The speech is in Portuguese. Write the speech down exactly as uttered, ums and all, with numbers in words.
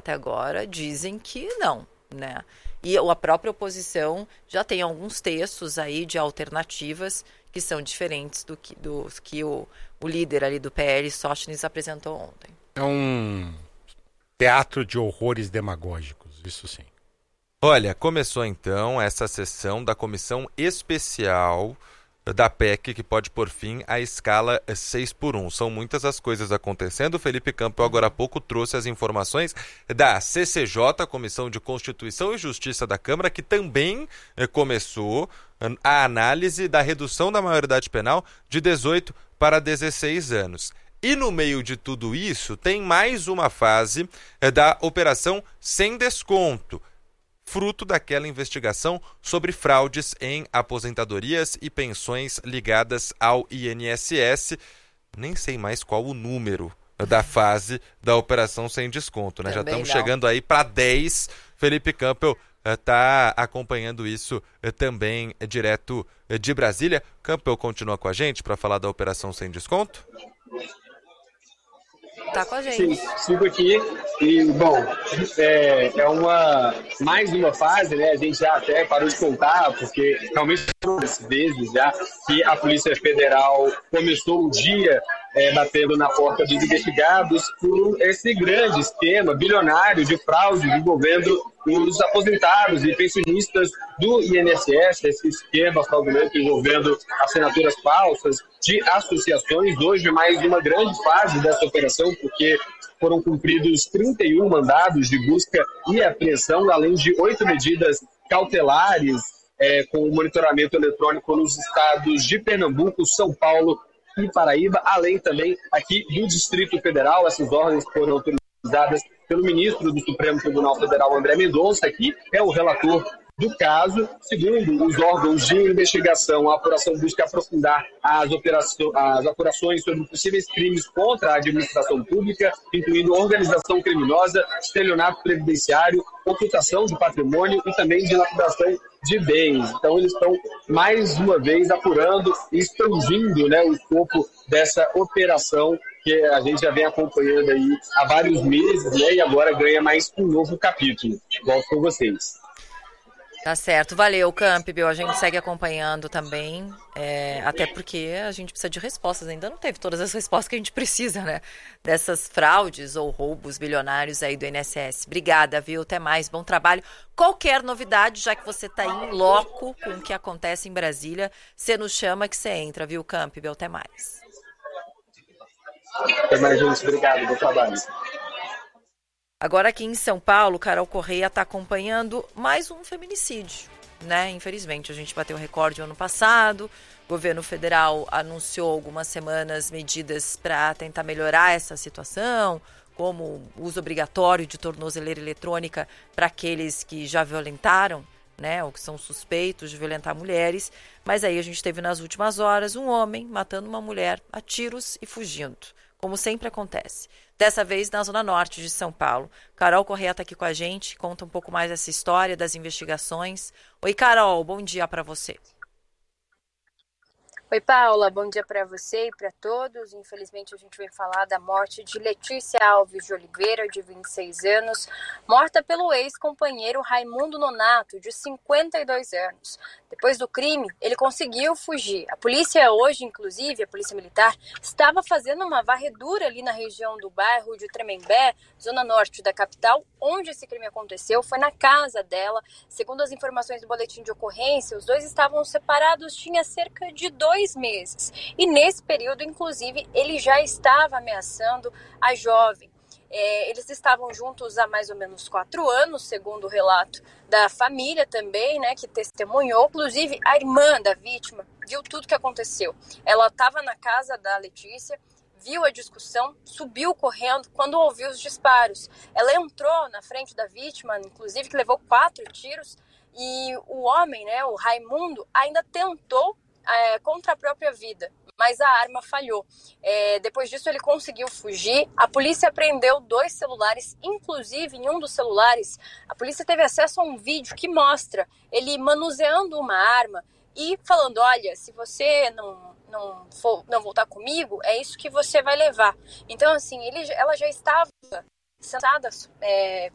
até agora dizem que não, né? E a própria oposição já tem alguns textos aí de alternativas que são diferentes do que, do, que o, o líder ali do P L, Sóstenes, apresentou ontem. É um teatro de horrores demagógicos, isso sim. Olha, começou então essa sessão da Comissão Especial da P E C, que pode pôr fim à escala seis por um. São muitas as coisas acontecendo. O Felipe Campbell agora há pouco trouxe as informações da C C J, Comissão de Constituição e Justiça da Câmara, que também eh, começou a análise da redução da maioridade penal de dezoito para dezesseis anos. E no meio de tudo isso, tem mais uma fase eh, da Operação Sem Desconto, fruto daquela investigação sobre fraudes em aposentadorias e pensões ligadas ao I N S S. Nem sei mais qual o número da fase da Operação Sem Desconto, né? Já estamos chegando aí para dez. Felipe Campbell está uh, acompanhando isso uh, também uh, direto uh, de Brasília. Campbell continua com a gente para falar da Operação Sem Desconto? Tá com a gente. Sim, sigo aqui e, bom, é, é uma, mais uma fase, né, a gente já até parou de contar, porque realmente foram vezes já que a Polícia Federal começou o dia é, batendo na porta dos investigados por esse grande esquema bilionário de fraude envolvendo os aposentados e pensionistas do I N S S, esse esquema fraudulento envolvendo assinaturas falsas de associações. Hoje, mais uma grande fase dessa operação, porque foram cumpridos trinta e um mandados de busca e apreensão, além de oito medidas cautelares é, com monitoramento eletrônico nos estados de Pernambuco, São Paulo e Paraíba, além também aqui do Distrito Federal. Essas ordens foram autorizadas pelo ministro do Supremo Tribunal Federal, André Mendonça, que é o relator do caso. Segundo os órgãos de investigação, a apuração busca aprofundar as, operações, as apurações sobre possíveis crimes contra a administração pública, incluindo organização criminosa, estelionato previdenciário, ocultação de patrimônio e também dilapidação de bens. Então, eles estão, mais uma vez, apurando e expandindo, né, o escopo dessa operação que a gente já vem acompanhando aí há vários meses, né, e agora ganha mais um novo capítulo. Volto com vocês. Tá certo, valeu, Campbell, a gente segue acompanhando também, é, até porque a gente precisa de respostas, ainda não teve todas as respostas que a gente precisa, né, dessas fraudes ou roubos bilionários aí do I N S S. Obrigada, viu, até mais, bom trabalho. Qualquer novidade, já que você tá em loco com o que acontece em Brasília, você nos chama que você entra, viu, Campbell, até mais. Até mais, gente, obrigado, bom trabalho. Agora aqui em São Paulo, Carol Correia está acompanhando mais um feminicídio, né? Infelizmente, a gente bateu o recorde ano passado, o governo federal anunciou algumas semanas medidas para tentar melhorar essa situação, como o uso obrigatório de tornozeleira eletrônica para aqueles que já violentaram, né, ou que são suspeitos de violentar mulheres, mas aí a gente teve nas últimas horas um homem matando uma mulher a tiros e fugindo, como sempre acontece. Dessa vez na Zona Norte de São Paulo. Carol Correia está aqui com a gente, conta um pouco mais dessa história, das investigações. Oi, Carol, bom dia para você. Oi, Paula, bom dia para você e para todos. Infelizmente, a gente vem falar da morte de Letícia Alves de Oliveira, de vinte e seis anos, morta pelo ex-companheiro Raimundo Nonato, de cinquenta e dois anos. Depois do crime, ele conseguiu fugir. A polícia hoje, inclusive, a polícia militar, estava fazendo uma varredura ali na região do bairro de Tremembé, zona norte da capital, onde esse crime aconteceu. Foi na casa dela. Segundo as informações do boletim de ocorrência, os dois estavam separados tinha cerca de dois meses. E nesse período, inclusive, ele já estava ameaçando a jovem. É, eles estavam juntos há mais ou menos quatro anos, segundo o relato da família também, né, que testemunhou. Inclusive, a irmã da vítima viu tudo que aconteceu. Ela estava na casa da Letícia, viu a discussão, subiu correndo quando ouviu os disparos. Ela entrou na frente da vítima, inclusive, que levou quatro tiros, e o homem, né, o Raimundo, ainda tentou é, contra a própria vida, mas a arma falhou. É, depois disso, ele conseguiu fugir. A polícia apreendeu dois celulares, inclusive em um dos celulares, a polícia teve acesso a um vídeo que mostra ele manuseando uma arma e falando, olha, se você não, não, for, não voltar comigo, é isso que você vai levar. Então, assim, ele, ela já estava sentada é,